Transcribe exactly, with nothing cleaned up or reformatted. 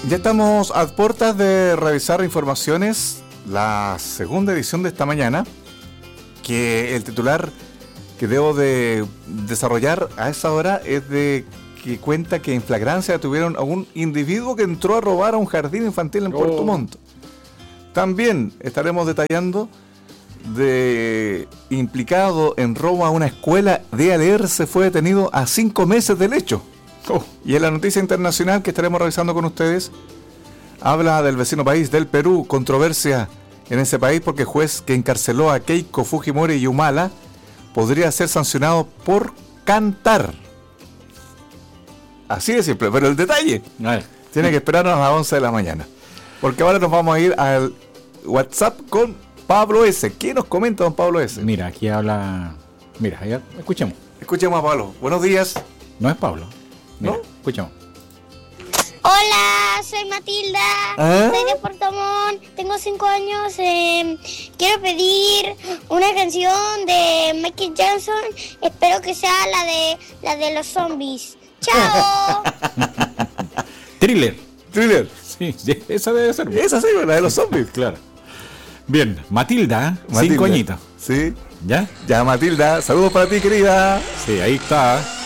Ya estamos a puertas de revisar informaciones, la segunda edición de esta mañana, que el titular que debo de desarrollar a esa hora es de que cuenta que en flagrancia detuvieron a un individuo que entró a robar a un jardín infantil en Puerto Oh. Montt. También estaremos detallando de implicado en robo a una escuela de Alerce fue detenido a cinco meses del hecho. Oh. Y en la noticia internacional que estaremos revisando con ustedes, habla del vecino país del Perú, controversia en ese país porque el juez que encarceló a Keiko Fujimori y Humala podría ser sancionado por cantar. Así de simple, pero el detalle Vale. tiene que esperarnos a las once de la mañana. Porque ahora nos vamos a ir al WhatsApp con Pablo S. ¿Qué nos comenta don Pablo S? Mira, aquí habla. Mira, ya, escuchemos. Escuchemos a Pablo. Buenos días. No es Pablo. Mira, ¿No? escuchemos. Hola, soy Matilda, ¿Ah? soy de Puerto Montt, tengo cinco años, eh, quiero pedir una canción de Michael Jackson, espero que sea la de la de los zombies. ¡Chao! Thriller. Thriller. Sí, sí, esa debe ser. Esa sí, la de los zombies. Claro. Bien, Matilda, Matilda. cinco añitos. Sí. ¿Ya? Ya, Matilda, saludos para ti, querida. Sí, ahí está.